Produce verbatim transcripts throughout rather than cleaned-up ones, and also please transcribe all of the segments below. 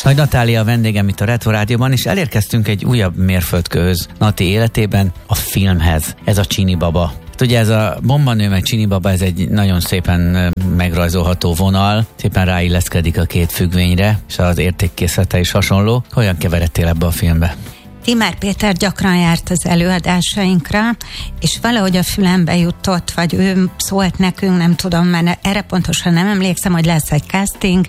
Nagy Natália a vendégem itt a Retro Rádióban, és elérkeztünk egy újabb mérföldkőhöz Nati életében, a filmhez. Ez a Csini Baba. Ugye ez a Bombanő meg Csini Baba, ez egy nagyon szépen megrajzolható vonal, szépen ráilleszkedik a két függvényre, és az értékkészlete is hasonló. Hogyan keveredtél ebbe a filmbe? Timár Péter gyakran járt az előadásainkra, és valahogy a fülembe jutott, vagy ő szólt nekünk, nem tudom, mert erre pontosan nem emlékszem, hogy lesz egy casting,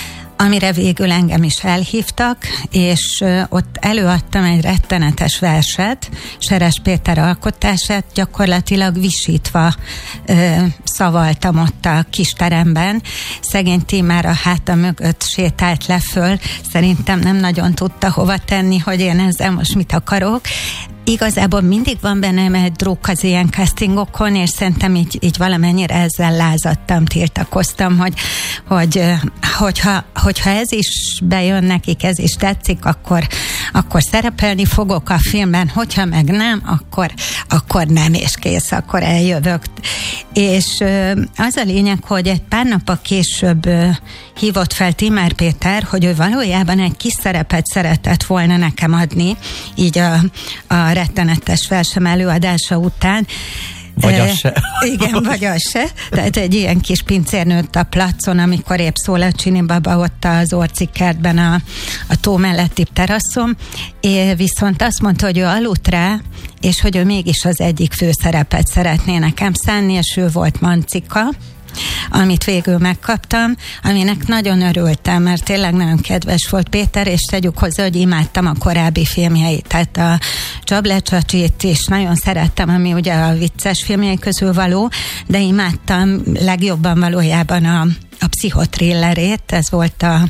amire végül engem is elhívtak, és ott előadtam egy rettenetes verset, Seres Péter alkotását, gyakorlatilag visítva ö, szavaltam ott a kis teremben. Szegény Timár a háta mögött sétált le föl, szerintem nem nagyon tudta hova tenni, hogy én ezzel most mit akarok. Igazából mindig van bennem egy druk az ilyen castingokon, és szerintem így, így valamennyire ezzel lázadtam, tiltakoztam, hogy, hogy hogyha, hogyha ez is bejön nekik, ez is tetszik, akkor, akkor szerepelni fogok a filmben, hogyha meg nem, akkor, akkor nem, és kész, akkor eljövök. És az a lényeg, hogy egy pár nappal később hívott fel Timár Péter, hogy ő valójában egy kis szerepet szeretett volna nekem adni, így a, a rettenetes versem előadása után. Vagy az se. Igen, vagy az se. Tehát egy ilyen kis pincérnőt a placon, amikor épp szól a Csini Baba ott az Orcikertben a, a tó melletti teraszon, és viszont azt mondta, hogy ő aludt rá, és hogy ő mégis az egyik főszerepet szeretné nekem szánni, és ő volt Mancika, amit végül megkaptam, aminek nagyon örültem, mert tényleg nagyon kedves volt Péter, és tegyük hozzá, hogy imádtam a korábbi filmjeit, tehát a Csablecsacsit is nagyon szerettem, ami ugye a vicces filmjei közül való, de imádtam legjobban valójában a, a pszichotrillerét, ez volt a,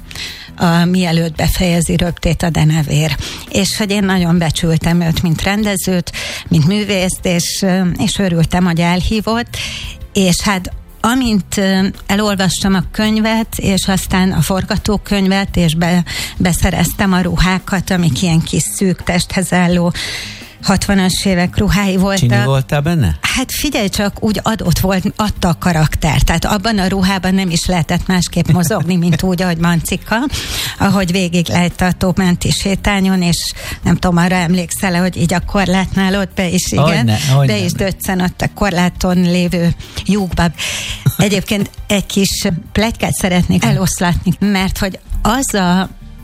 a Mielőtt befejezi röptét a denevér. És hogy én nagyon becsültem őt, mint rendezőt, mint művészt, és, és örültem, hogy elhívott, és hát amint elolvastam a könyvet, és aztán a forgatókönyvet, és be, beszereztem a ruhákat, amik ilyen kis szűk testhez álló hatvanas évek ruhái voltak. Csini voltál benne? Hát figyelj csak, úgy adott volt, adta a karakter. Tehát abban a ruhában nem is lehetett másképp mozogni, mint úgy, ahogy Mancika, ahogy végig lehet a tómenti sétányon, és nem tudom, arra emlékszel, hogy így a korlátnál ott be is, igen, hogyne, hogyne. be is döccen ott a korláton lévő lyukba. Egyébként egy kis pletykát szeretnék eloszlatni, mert hogy az a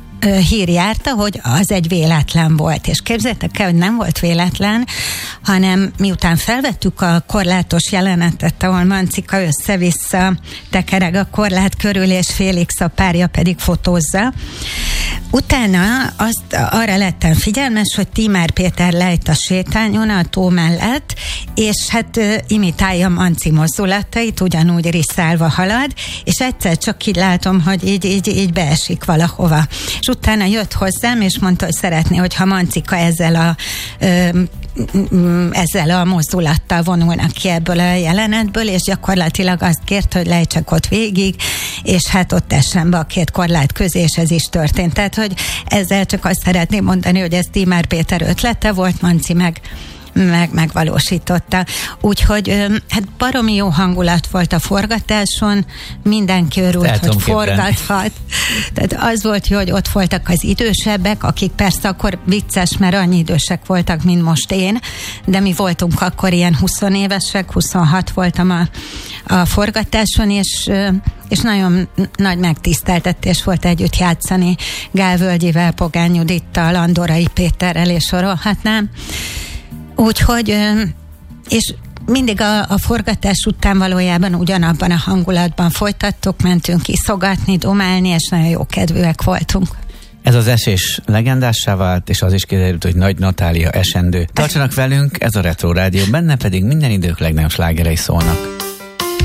hír járta, hogy az egy véletlen volt. És képzeljétek el, hogy nem volt véletlen, hanem miután felvettük a korlátos jelenetet, ahol Mancika össze-vissza tekereg a korlát körül, és Félix a párja pedig fotózza. Utána azt, arra lettem figyelmes, hogy Timár Péter lejt a sétányon a tó mellett, és hát imitálja Manci mozdulatait, ugyanúgy riszálva halad, és egyszer csak így látom, hogy így, így, így beesik valahova. És utána jött hozzám, és mondta, hogy szeretné, hogyha Mancika ezzel a ö, ezzel a mozdulattal vonulnak ki ebből a jelenetből, és gyakorlatilag azt kért, hogy lejtsek ott végig, és hát ott essen be a két korlát közé, és ez is történt. Tehát, hogy ezzel csak azt szeretném mondani, hogy ez Timár Péter ötlete volt, Manci meg meg megvalósította. Úgyhogy hát baromi jó hangulat volt a forgatáson, mindenki örült, hogy forgathat. Tehát az volt jó, hogy ott voltak az idősebbek, akik persze akkor vicces, mert annyi idősek voltak, mint most én, de mi voltunk akkor ilyen huszonévesek, huszonhat voltam a, a forgatáson, és és nagyon nagy megtiszteltetés volt együtt játszani Gál Völgyivel, Pogány Judittal, Andorai Péterrel, és sorolhatnám. Úgyhogy, és mindig a, a forgatás után valójában ugyanabban a hangulatban folytattuk, mentünk iszogatni, domálni, és nagyon jó kedvűek voltunk. Ez az esés legendássá vált, és az is kiderült, hogy Nagy Natália esendő. Tartsanak velünk, ez a Retro Rádió, benne pedig minden idők legnagyobb slágerei szólnak.